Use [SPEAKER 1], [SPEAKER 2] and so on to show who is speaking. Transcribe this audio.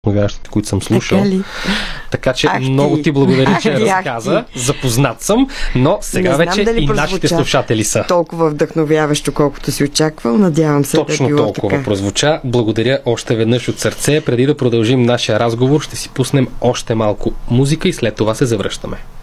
[SPEAKER 1] вярващите, които съм слушал. Така че много ти благодаря, че разказа. Запознат съм, но сега вече и нашите слушатели са.
[SPEAKER 2] Толкова вдъхновяващо, колкото си очаквал. Надявам се
[SPEAKER 1] точно
[SPEAKER 2] да е било
[SPEAKER 1] толкова
[SPEAKER 2] така.
[SPEAKER 1] Прозвуча. Благодаря още веднъж от сърце. Преди да продължим нашия разговор, ще си пуснем още малко музика и след това се завръщаме.